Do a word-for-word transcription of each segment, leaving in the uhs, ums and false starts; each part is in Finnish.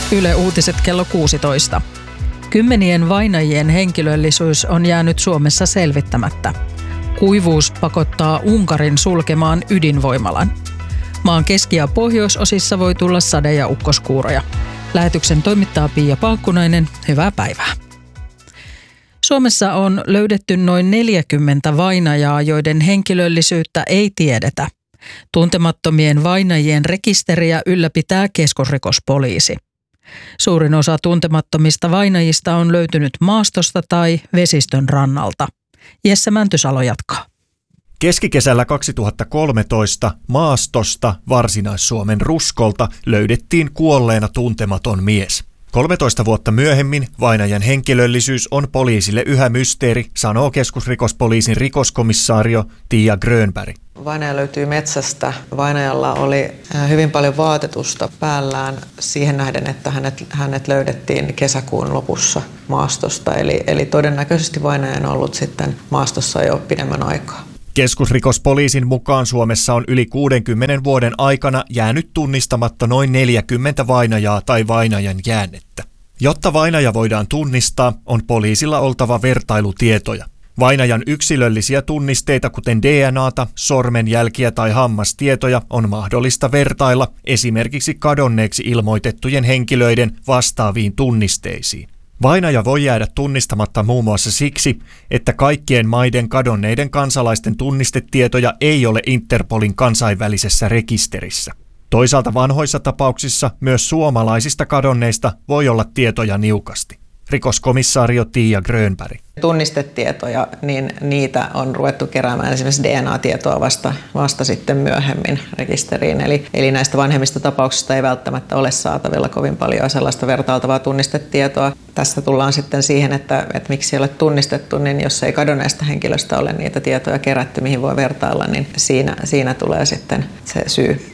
Yle Uutiset kello kuusitoista. Kymmenien vainajien henkilöllisyys on jäänyt Suomessa selvittämättä. Kuivuus pakottaa Unkarin sulkemaan ydinvoimalan. Maan keski- ja pohjoisosissa voi tulla sade- ja ukkoskuuroja. Lähetyksen toimittaa Pia Paakkunainen. Hyvää päivää. Suomessa on löydetty noin neljäkymmentä vainajaa, joiden henkilöllisyyttä ei tiedetä. Tuntemattomien vainajien rekisteriä ylläpitää keskusrikospoliisi. Suurin osa tuntemattomista vainajista on löytynyt maastosta tai vesistön rannalta. Jesse Mäntysalo jatkaa. Keskikesällä kaksituhattakolmetoista maastosta Varsinais-Suomen Ruskolta löydettiin kuolleena tuntematon mies. kolmetoista vuotta myöhemmin vainajan henkilöllisyys on poliisille yhä mysteeri, sanoo keskusrikospoliisin rikoskomissaario Tiia Grönberg. Vainaja löytyy metsästä. Vainajalla oli hyvin paljon vaatetusta päällään siihen nähden, että hänet, hänet löydettiin kesäkuun lopussa maastosta. Eli, eli todennäköisesti vainaja on ollut sitten maastossa jo pidemmän aikaa. Keskusrikospoliisin mukaan Suomessa on yli kuudenkymmenen vuoden aikana jäänyt tunnistamatta noin neljäkymmentä vainajaa tai vainajan jäännettä. Jotta vainaja voidaan tunnistaa, on poliisilla oltava vertailutietoja. Vainajan yksilöllisiä tunnisteita, kuten D N A:ta, sormenjälkiä tai hammastietoja, on mahdollista vertailla esimerkiksi kadonneeksi ilmoitettujen henkilöiden vastaaviin tunnisteisiin. Vainaja voi jäädä tunnistamatta muun muassa siksi, että kaikkien maiden kadonneiden kansalaisten tunnistetietoja ei ole Interpolin kansainvälisessä rekisterissä. Toisaalta vanhoissa tapauksissa myös suomalaisista kadonneista voi olla tietoja niukasti. Rikoskomissaario Tiia Grönberg. Tunnistetietoja, niin niitä on ruvettu keräämään esimerkiksi D N A-tietoa vasta, vasta sitten myöhemmin rekisteriin. Eli, eli näistä vanhemmista tapauksista ei välttämättä ole saatavilla kovin paljon sellaista vertailtavaa tunnistetietoa. Tässä tullaan sitten siihen, että, että miksi ei ole tunnistettu, niin jos ei kadonneesta henkilöstä ole niitä tietoja kerätty, mihin voi vertailla, niin siinä, siinä tulee sitten se syy.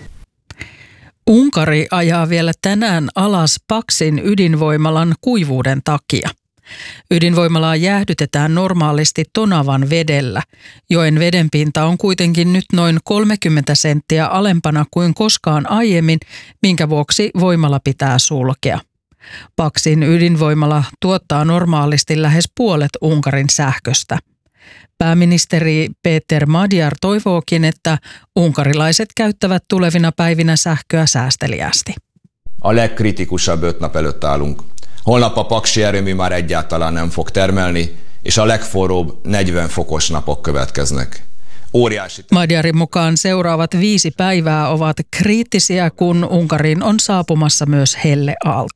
Unkari ajaa vielä tänään alas Paksin ydinvoimalan kuivuuden takia. Ydinvoimalaa jäähdytetään normaalisti Tonavan vedellä. Joen vedenpinta on kuitenkin nyt noin kolmekymmentä senttiä alempana kuin koskaan aiemmin, minkä vuoksi voimala pitää sulkea. Paksin ydinvoimala tuottaa normaalisti lähes puolet Unkarin sähköstä. Pääministeri Péter Magyar toivookin, että unkarilaiset käyttävät tulevina päivinä sähköä säästeliäästi. A legkritikusabb öt nap előtt állunk. Holnap a Paksi erőmű már egyáltalán nem fog termelni, és a legforróbb neljäkymmentä fokos napok következnek. Magyarin mukaan seuraavat viisi päivää ovat kriittisiä, kun Unkariin on saapumassa myös helleaalto.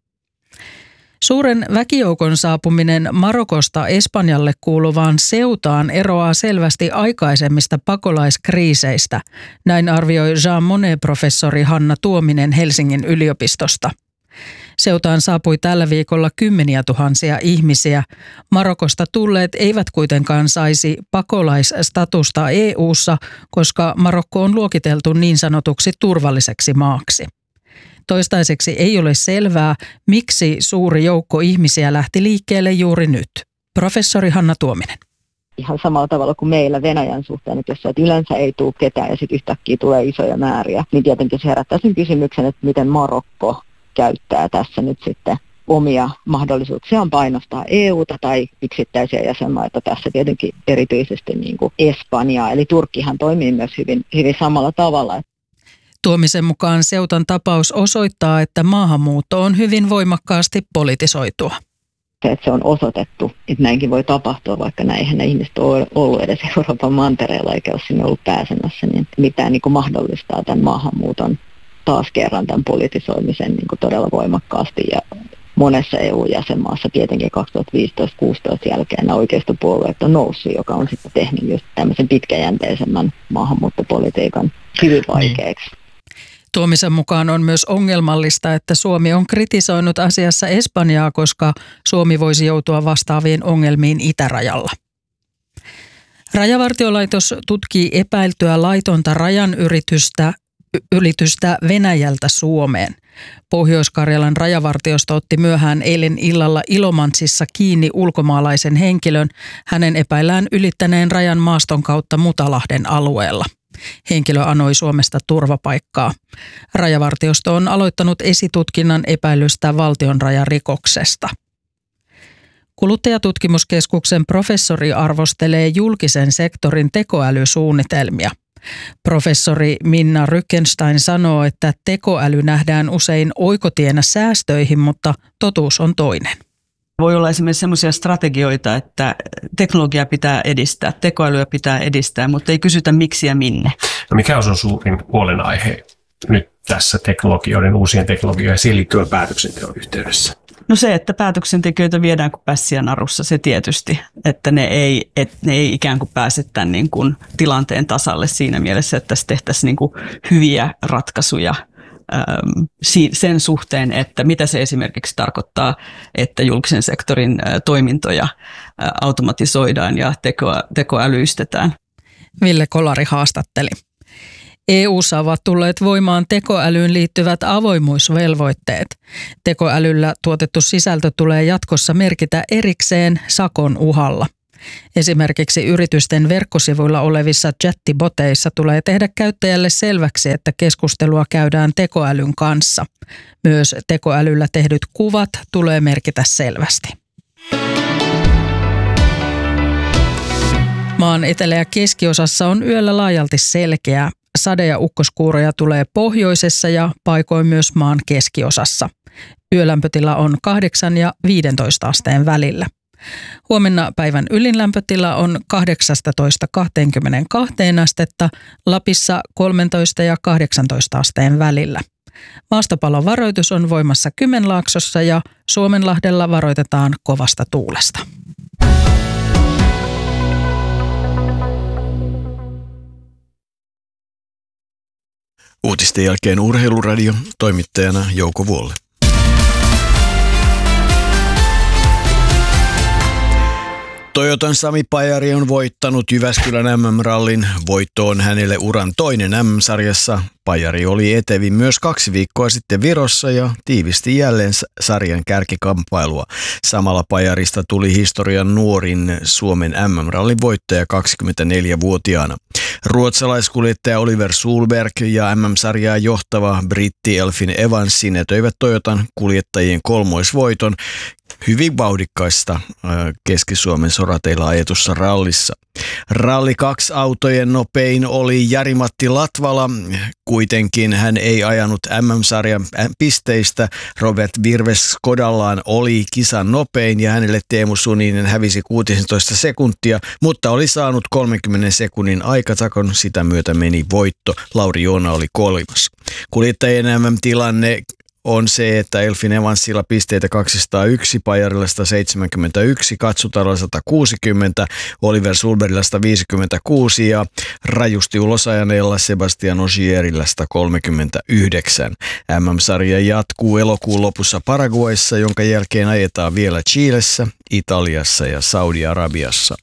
Suuren väkijoukon saapuminen Marokosta Espanjalle kuuluvaan Ceutaan eroaa selvästi aikaisemmista pakolaiskriiseistä. Näin arvioi Jean Monnet-professori Hanna Tuominen Helsingin yliopistosta. Ceutaan saapui tällä viikolla kymmeniä tuhansia ihmisiä. Marokosta tulleet eivät kuitenkaan saisi pakolaisstatusta E U:ssa, koska Marokko on luokiteltu niin sanotuksi turvalliseksi maaksi. Toistaiseksi ei ole selvää, miksi suuri joukko ihmisiä lähti liikkeelle juuri nyt. Professori Hanna Tuominen. Ihan samalla tavalla kuin meillä Venäjän suhteen, että jos yleensä ei tule ketään ja sitten yhtäkkiä tulee isoja määriä, niin tietenkin se herättää sen kysymyksen, että miten Marokko käyttää tässä nyt sitten omia mahdollisuuksiaan painostaa E U:ta tai yksittäisiä jäsenmaita, tässä tietenkin erityisesti niin kuin Espanjaa. Eli Turkkihan toimii myös hyvin, hyvin samalla tavalla. Tuomisen mukaan Ceutan tapaus osoittaa, että maahanmuutto on hyvin voimakkaasti politisoitua. Se, että se on osoitettu, että näinkin voi tapahtua, vaikka näinhän ne ihmiset on ollut edes Euroopan mantereella eikä ole sinne ollut pääsemässä, niin mitään niin kuin mahdollistaa tämän maahanmuuton taas kerran tämän politisoimisen niin kuin todella voimakkaasti. Ja monessa E U-jäsenmaassa tietenkin kaksituhattaviisitoista kuusitoista jälkeen nämä oikeistopuolueet on noussut, joka on sitten tehnyt just tämmöisen pitkäjänteisemmän maahanmuuttopolitiikan hyvin vaikeaksi. Niin. Tuomisen mukaan on myös ongelmallista, että Suomi on kritisoinut asiassa Espanjaa, koska Suomi voisi joutua vastaaviin ongelmiin itärajalla. Rajavartiolaitos tutkii epäiltyä laitonta rajan yritystä, ylitystä Venäjältä Suomeen. Pohjois-Karjalan rajavartiosto otti myöhään eilen illalla Ilomantsissa kiinni ulkomaalaisen henkilön. Hänen epäillään ylittäneen rajan maaston kautta Mutalahden alueella. Henkilö anoi Suomesta turvapaikkaa. Rajavartiosto on aloittanut esitutkinnan epäilystä valtionrajarikoksesta. Kuluttajatutkimuskeskuksen professori arvostelee julkisen sektorin tekoälysuunnitelmia. Professori Minna Rückenstein sanoo, että tekoäly nähdään usein oikotienä säästöihin, mutta totuus on toinen. Voi olla esimerkiksi sellaisia strategioita, että teknologiaa pitää edistää, tekoälyä pitää edistää, mutta ei kysytä miksi ja minne. No mikä on sun suurin huolenaihe nyt tässä teknologioiden, uusien teknologioiden ja siihen liittyvän päätöksenteon yhteydessä? No se, että päätöksentekijöitä viedään kuin pässiä narussa, se tietysti, että ne ei, et ne ei ikään kuin pääse tämän niin kuin tilanteen tasalle siinä mielessä, että tässä tehtäisiin niin kuin hyviä ratkaisuja äm, sen suhteen, että mitä se esimerkiksi tarkoittaa, että julkisen sektorin ä, toimintoja ä, automatisoidaan ja tekoä, tekoälyistetään. Ville Kolari haastatteli. E U:ssa ovat tulleet voimaan tekoälyyn liittyvät avoimuusvelvoitteet. Tekoälyllä tuotettu sisältö tulee jatkossa merkitä erikseen sakon uhalla. Esimerkiksi yritysten verkkosivuilla olevissa chattiboteissa tulee tehdä käyttäjälle selväksi, että keskustelua käydään tekoälyn kanssa. Myös tekoälyllä tehdyt kuvat tulee merkitä selvästi. Maan etelä- ja keskiosassa on yöllä laajalti selkeää. Sade- ja ukkoskuuroja tulee pohjoisessa ja paikoin myös maan keskiosassa. Yölämpötila on kahdeksan ja viisitoista asteen välillä. Huomenna päivän ylinlämpötila on kahdeksastatoista kaksikymmentäkaksi astetta, Lapissa kolmetoista ja kahdeksantoista asteen välillä. Maastopalon varoitus on voimassa Kymenlaaksossa ja Suomenlahdella varoitetaan kovasta tuulesta. Uutisten jälkeen Urheiluradio, toimittajana Jouko Vuolle. Toyotan Sami Pajari on voittanut Jyväskylän M M-rallin. Voitto on hänelle uran toinen M M-sarjassa. Pajari oli etevin myös kaksi viikkoa sitten Virossa ja tiivisti jälleen sarjan kärkikamppailua. Samalla Pajarista tuli historian nuorin Suomen M M-rallin voittaja kaksikymmentäneljävuotiaana. Ruotsalaiskuljettaja Oliver Solberg ja M M-sarjaa johtava britti Elfyn Evans sinetöivät Toyotan kuljettajien kolmoisvoiton hyvin vauhdikkaista Keski-Suomen sorateilla ajetussa rallissa. Ralli kaksi autojen nopein oli Jari-Matti Latvala. Kuitenkin hän ei ajanut M M-sarjan pisteistä. Robert Virves Skodallaan oli kisan nopein ja hänelle Teemu Suninen hävisi kuusitoista sekuntia, mutta oli saanut kolmenkymmenen sekunnin aikatakon. Sitä myötä meni voitto. Lauri Joona oli kolmas. Kuljettajien M M-tilanne on se, että Elfyn Evansilla pisteitä kaksisataayksi, Pajarilla sata seitsemänkymmentäyksi, Katsutarilla sata kuusikymmentä, Oliver Solbergilla sata viisikymmentäkuusi ja rajusti ulosajaneella Sebastian Ogierilla sata kolmekymmentäyhdeksän. M M-sarja jatkuu elokuun lopussa Paraguayssa, jonka jälkeen ajetaan vielä Chilessä, Italiassa ja Saudi-Arabiassa.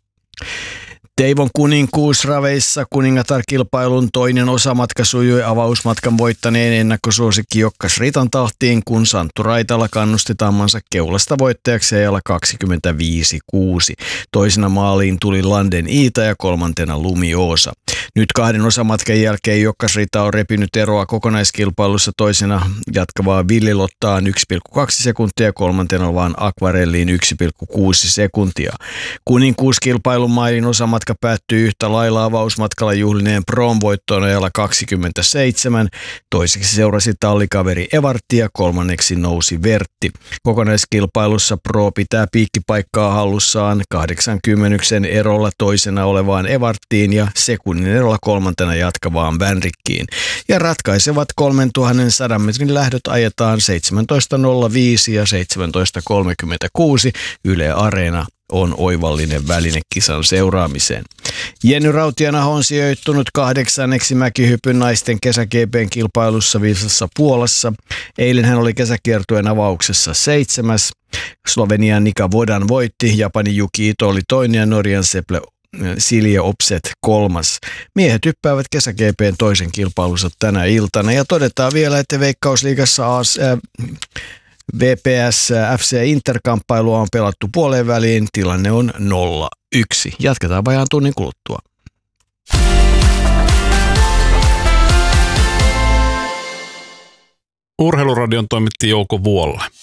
Teivon kuninkuusraveissa kuningatar-kilpailun toinen osamatka sujui avausmatkan voittaneen ennakkosuosikki Jokkas Ritan tahtiin, kun Santtu Raitala kannusti tammansa keulasta voittajaksi ajalla kaksikymmentäviisi kuusi. Toisena maaliin tuli Landen Iita ja kolmantena Lumi Oosa. Nyt kahden osamatkan jälkeen Jokkas Rita on repinyt eroa kokonaiskilpailussa toisena jatkavaa Villilottaan yksi pilkku kaksi sekuntia ja kolmantena vaan Akvarelliin yksi pilkku kuusi sekuntia. Kuninkuuskilpailun mailin osamatka päättyy yhtä lailla avausmatkalla juhlineen Prom-voittoon ajalla kaksikymmentäseitsemän. Toiseksi seurasi tallikaveri Evartti ja kolmanneksi nousi Vertti. Kokonaiskilpailussa Pro pitää piikkipaikkaa hallussaan kahdeksankymmentä erolla toisena olevaan Evarttiin ja sekunnin erolla kolmantena jatkavaan Vänrikkiin. Ja ratkaisevat kolmetuhatta metrin lähdöt ajetaan seitsemäntoista nolla viisi ja seitsemäntoista kolmekymmentäkuusi. Yle Areena on oivallinen väline kisan seuraamiseen. Jenny Rautianaho on sijoittunut kahdeksanneksi mäkihypyn naisten kesä-G P:n kilpailussa Viisassa Puolassa. Eilen hän oli kesäkiertueen avauksessa seitsemäs. Slovenian Nika Vodan voitti, Japanin Yuki Ito oli toinen ja Norjan Seple Silje Opset kolmas. Miehet hyppäävät kesä-G P:n toisen kilpailunsa tänä iltana ja todetaan vielä, että Veikkausliigassa A S, äh, V P S F C Inter-kamppailua on pelattu puoleen väliin. Tilanne on nolla yksi. Jatketaan vajaan tunnin kuluttua. Urheiluradion toimitti Jouko Vuolla.